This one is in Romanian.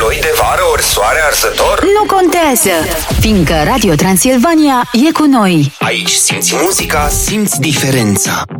ploi de vară ori soare arzător? Nu contează, fiindcă Radio Transilvania e cu noi. Aici simți muzica, simți diferența.